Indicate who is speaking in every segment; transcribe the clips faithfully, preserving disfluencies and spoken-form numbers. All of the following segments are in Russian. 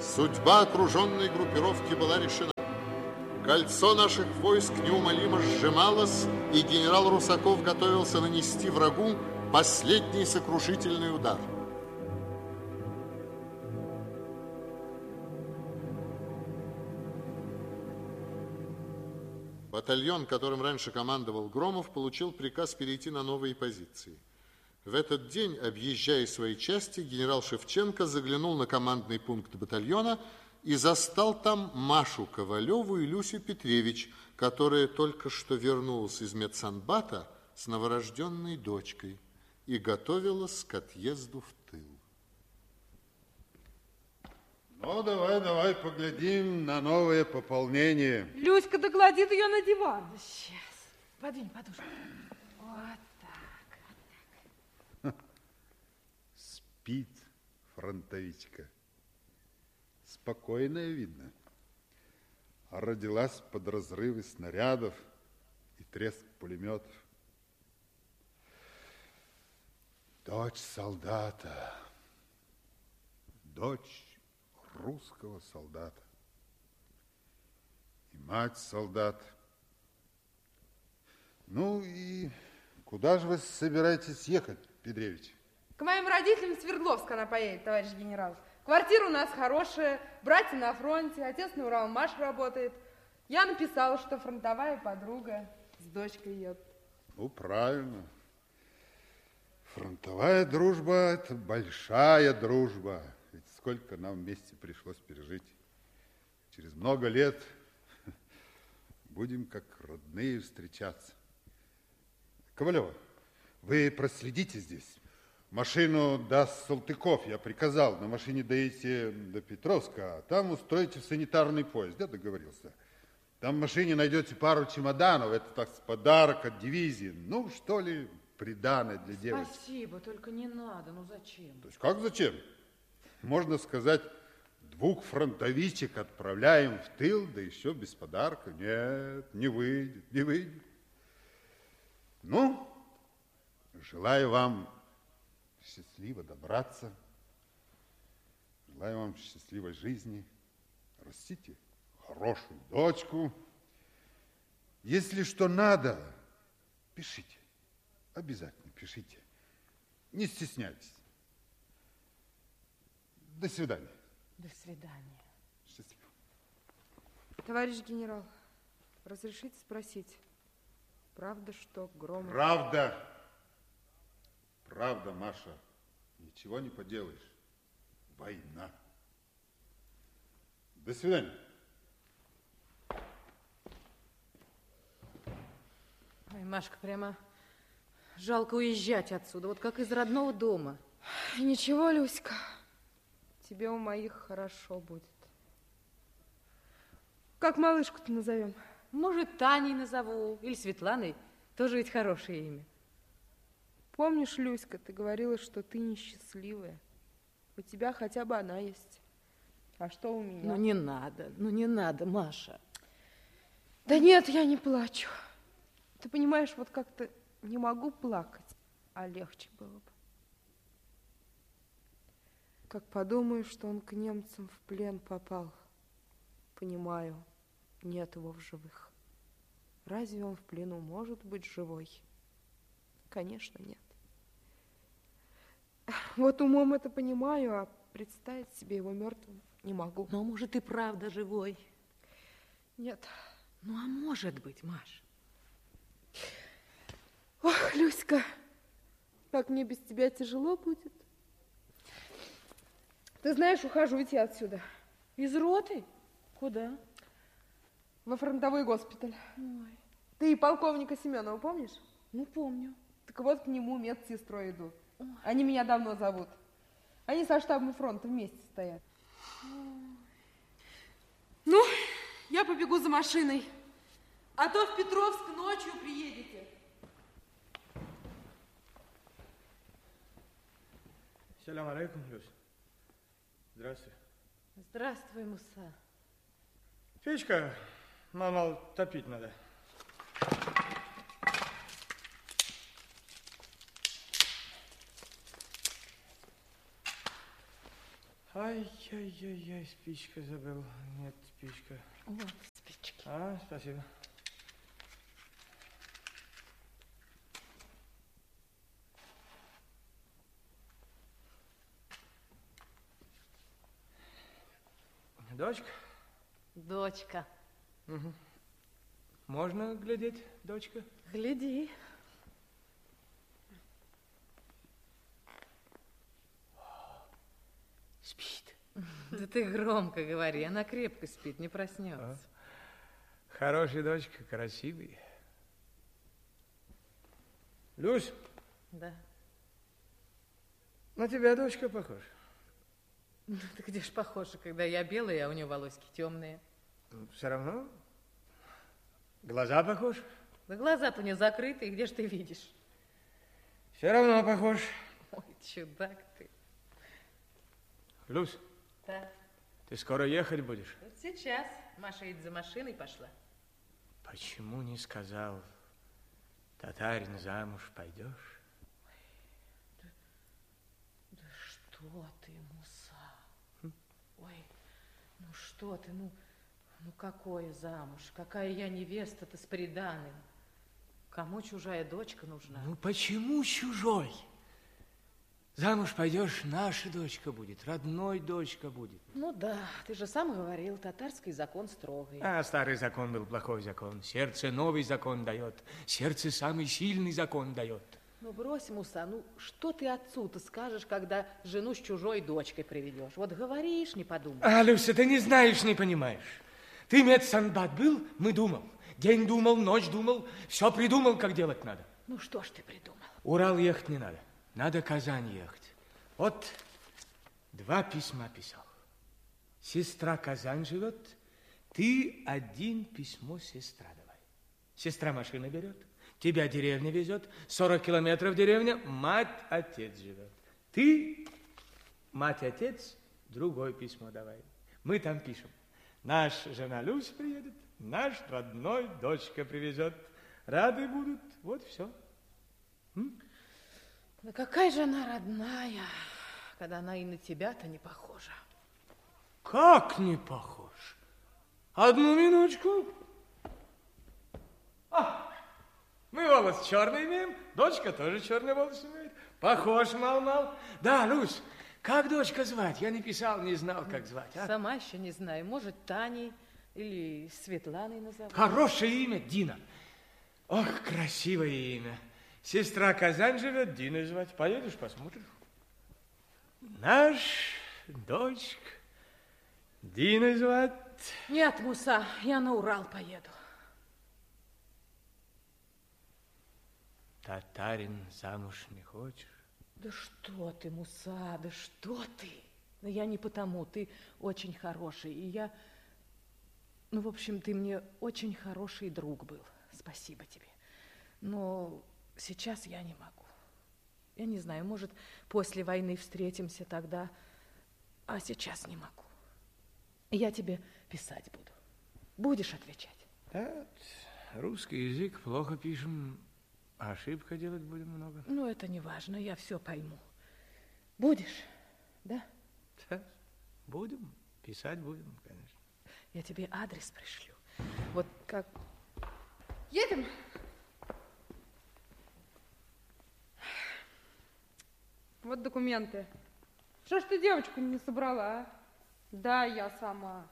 Speaker 1: Судьба окруженной группировки была решена. Кольцо наших войск неумолимо сжималось, и генерал Русаков готовился нанести врагу последний сокрушительный удар. Батальон, которым раньше командовал Громов, получил приказ перейти на новые позиции. В этот день, объезжая свои части, генерал Шевченко заглянул на командный пункт батальона и застал там Машу Ковалеву и Люсю Петревич, которая только что вернулась из медсанбата с новорожденной дочкой и готовилась к отъезду в тыл.
Speaker 2: Ну, давай, давай поглядим на новое пополнение.
Speaker 3: Люська докладит ее на диван. Сейчас. Подвинь подушку. Вот так, вот так.
Speaker 2: Спит фронтовичка. Спокойная, видно. А родилась под разрывы снарядов и треск пулеметов. Дочь солдата. Дочь русского солдата. И мать солдат. Ну и куда же вы собираетесь ехать, Петревич?
Speaker 3: К моим родителям в Свердловск она поедет, товарищ генерал. Квартира у нас хорошая, братья на фронте, отец на Уралмаш работает. Я написала, что фронтовая подруга с дочкой едет.
Speaker 2: Ну, правильно. Фронтовая дружба – это большая дружба. Ведь сколько нам вместе пришлось пережить. Через много лет будем как родные встречаться. Ковалева, вы проследите здесь. Машину даст Салтыков, я приказал. На машине доедете до Петровска, а там устроите в санитарный поезд. Я договорился. Там в машине найдете пару чемоданов. Это, так сказать, подарок от дивизии. Ну, что ли, приданое для девочки.
Speaker 3: Спасибо, только не надо. Ну, зачем?
Speaker 2: То есть как зачем? Можно сказать, двух фронтовичек отправляем в тыл, да еще без подарка. Нет, не выйдет, не выйдет. Ну, желаю вам счастливо добраться. Желаю вам счастливой жизни. Растите хорошую дочку. Если что надо, пишите. Обязательно пишите. Не стесняйтесь. До свидания.
Speaker 3: До свидания.
Speaker 2: Счастливо.
Speaker 3: Товарищ генерал, разрешите спросить, правда, что Громов...
Speaker 2: Правда. Правда, Маша. Ничего не поделаешь. Война. До свидания.
Speaker 4: Ой, Машка, прямо жалко уезжать отсюда, вот как из родного дома.
Speaker 3: Ничего, Люська, тебе у моих хорошо будет. Как малышку-то назовем?
Speaker 4: Может, Таней назову или Светланой. Тоже ведь хорошее имя.
Speaker 3: Помнишь, Люська, ты говорила, что ты несчастливая. У тебя хотя бы она есть. А что у меня?
Speaker 4: Ну, не надо, ну, не надо, Маша.
Speaker 3: Да нет, я не плачу. Ты понимаешь, вот как-то не могу плакать, а легче было бы. Как подумаю, что он к немцам в плен попал, понимаю, нет его в живых. Разве он в плену может быть живой? Конечно, нет. Вот умом это понимаю, а представить себе его мертвым не могу.
Speaker 4: Но, может, и правда живой.
Speaker 3: Нет.
Speaker 4: Ну, а может быть, Маш.
Speaker 3: Ох, Люська, как мне без тебя тяжело будет. Ты знаешь, ухожу ведь я отсюда.
Speaker 4: Из роты? Куда?
Speaker 3: Во фронтовой госпиталь.
Speaker 4: Ой.
Speaker 3: Ты и полковника Семенова помнишь?
Speaker 4: Ну, помню.
Speaker 3: Так вот, к нему медсестрой иду.
Speaker 4: Ой.
Speaker 3: Они меня давно зовут. Они со штабом фронта вместе стоят. Ой. Ну, я побегу за машиной. А то в Петровск ночью приедете.
Speaker 5: Салям алейкум, Люсь. Здравствуй.
Speaker 4: Здравствуй, Муса.
Speaker 5: Печка, мама, топить надо. Ай, Ай-яй-яй-яй, спичка забыл. Нет, спичка.
Speaker 4: Вот спички.
Speaker 5: А, спасибо. Дочка?
Speaker 4: Дочка.
Speaker 5: Угу. Можно глядеть, дочка?
Speaker 4: Гляди.
Speaker 5: Спит.
Speaker 4: Да ты громко говори, она крепко спит, не проснется.
Speaker 5: А? Хорошая дочка, красивый. Люсь?
Speaker 4: Да.
Speaker 5: На тебя дочка похожа.
Speaker 4: Ну, ты где ж похожа, когда я белая, а у нее волосики темные.
Speaker 5: Все равно глаза похожи.
Speaker 4: Да глаза-то у нее закрыты, и где ж ты видишь?
Speaker 5: Все равно похож.
Speaker 4: Ой, чудак ты.
Speaker 5: Люсь,
Speaker 4: Да.
Speaker 5: ты скоро ехать будешь?
Speaker 4: Вот сейчас. Маша едет за машиной, пошла.
Speaker 5: Почему не сказал, татарин, замуж пойдешь?
Speaker 4: Да, да что ты, Муса? Хм? Ой, ну что ты, ну, ну какое замуж? Какая я невеста-то с приданым? Кому чужая дочка нужна?
Speaker 5: Ну почему чужой? Замуж пойдешь, наша дочка будет, родной дочка будет.
Speaker 4: Ну да, ты же сам говорил, татарский закон строгий.
Speaker 5: А старый закон был плохой закон. Сердце новый закон дает. Сердце самый сильный закон дает.
Speaker 4: Ну брось, Муса, ну что ты отцу-то скажешь, когда жену с чужой дочкой приведешь? Вот говоришь, не подумай.
Speaker 5: А, Люся, ты не знаешь, не понимаешь. Ты медсанбат был, мы думал. День думал, ночь думал, все придумал, как делать надо.
Speaker 4: Ну что ж ты придумал?
Speaker 5: Урал ехать не надо. Надо Казань ехать. Вот два письма писал. Сестра Казань живет, ты один письмо сестра давай. Сестра машина берет, тебя деревня везет, сорок километров деревня, мать-отец живет. Ты, мать-отец, другое письмо давай. Мы там пишем. Наша жена Люся приедет, наш родной дочка привезет. Рады будут, вот все. М?
Speaker 4: Да какая же она родная, когда она и на тебя-то не похожа.
Speaker 5: Как не похож? Одну минуточку. А, мы волос черный имеем, дочка тоже черный волос имеет. Похож мал-мал. Да, Люсь, как дочка звать? Я не писал, не знал, как звать. А?
Speaker 4: Сама еще не знаю, может, Таней или Светланой назовут.
Speaker 5: Хорошее имя, Дина. Ох, красивое имя. Сестра Казань живет, Дина звать. Поедешь, посмотришь. Наш дочка Дина звать.
Speaker 4: Нет, Муса, я на Урал поеду.
Speaker 5: Татарин замуж не хочешь?
Speaker 4: Да что ты, Муса, да что ты? Да я не потому, ты очень хороший, и я... Ну, в общем, ты мне очень хороший друг был. Спасибо тебе. Но... Сейчас я не могу. Я не знаю, может, после войны встретимся тогда, а сейчас не могу. Я тебе писать буду. Будешь отвечать?
Speaker 5: Да, русский язык плохо пишем, а ошибка делать будем много.
Speaker 4: Ну, это не важно, я все пойму. Будешь, да?
Speaker 5: Да, будем, писать будем, конечно.
Speaker 4: Я тебе адрес пришлю. Вот как...
Speaker 3: Едем? Вот документы. Что ж ты девочку не собрала, а? Да, я сама.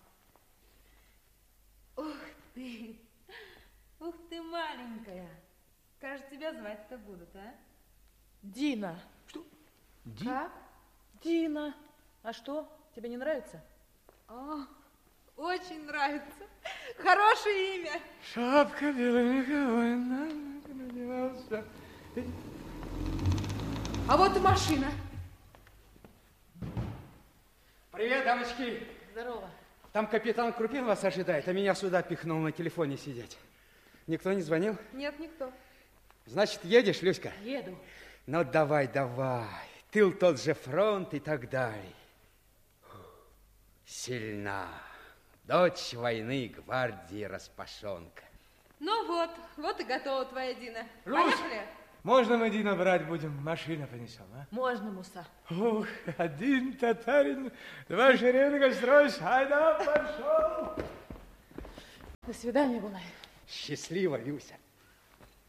Speaker 6: Ух ты, ух ты, маленькая. Как же тебя звать-то будут, а?
Speaker 4: Дина.
Speaker 5: Что? Ди?
Speaker 4: Как? Дина. А что, тебе не нравится?
Speaker 3: А, очень нравится. Хорошее имя.
Speaker 5: Шапка белая меховая, надевался.
Speaker 3: А вот и машина.
Speaker 7: Привет, дамочки.
Speaker 4: Здорово.
Speaker 7: Там капитан Крупин вас ожидает, а меня сюда пихнул на телефоне сидеть. Никто не звонил?
Speaker 3: Нет, никто.
Speaker 7: Значит, едешь, Люська?
Speaker 4: Еду.
Speaker 7: Ну, давай, давай. Тыл тот же, фронт и так далее. Сильна. Дочь войны, гвардии распашонка.
Speaker 3: Ну вот, вот и готова твоя Дина.
Speaker 5: Люсь!
Speaker 3: Поехали?
Speaker 5: Можно мы Дина брать будем, машина понесем, а?
Speaker 4: Можно, Муса.
Speaker 5: Ух, один татарин, два шеренга строй, айда, пошел.
Speaker 4: До свидания, Булай.
Speaker 7: Счастливо, Люся.